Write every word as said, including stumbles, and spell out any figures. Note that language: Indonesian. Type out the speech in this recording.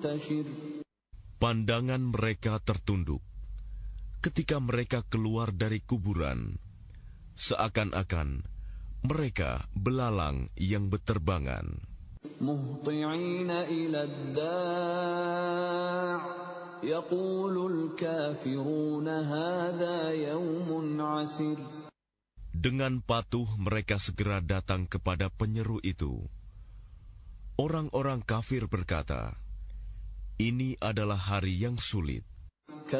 منتشر. Pandangan mereka tertunduk ketika mereka keluar dari kuburan, seakan-akan mereka belalang yang berterbangan. مهطعين إلى الداع يقول الكافرون هذا يوم عسر. Dengan patuh mereka segera datang kepada penyeru itu. Orang-orang kafir berkata, ini adalah hari yang sulit.